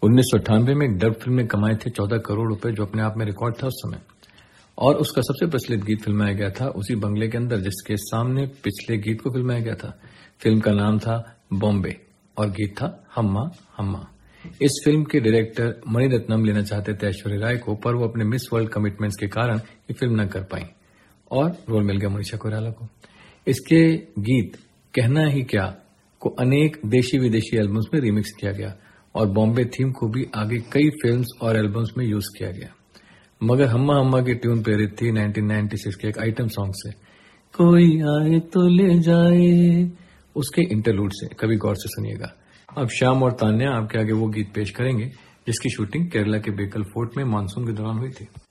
1998 में एक dub film ने कमाए थे 14 करोड़ रुपए, जो अपने आप में रिकॉर्ड था उस समय। और उसका सबसे प्रचलित गीत फिल्माया गया था उसी बंगले के अंदर जिसके सामने पिछले गीत को फिल्माया गया था। फिल्म का नाम था बॉम्बे और गीत था हम्मा हम्मा। इस फिल्म के डायरेक्टर मणिरत्नम लेना चाहते थे ऐश्वर्या राय को, पर वो अपने मिस वर्ल्ड कमिटमेंट्स के कारण ये फिल्म न कर पाई और रोल मिल गया मनीषा कोइराला को। इसके गीत कहना ही क्या को अनेक देशी विदेशी एल्बम्स में रिमिक्स किया गया और बॉम्बे थीम को भी आगे कई फिल्म्स और एल्बम्स में यूज किया गया। मगर हम्मा हम्मा की ट्यून प्रेरित थी 1996 के एक आइटम सॉन्ग से, कोई आए तो ले जाए, उसके इंटरलूड से। कभी गौर से सुनिएगा। अब श्याम और तान्या आपके आगे वो गीत पेश करेंगे जिसकी शूटिंग केरला के बेकल फोर्ट में मानसून के दौरान हुई थी।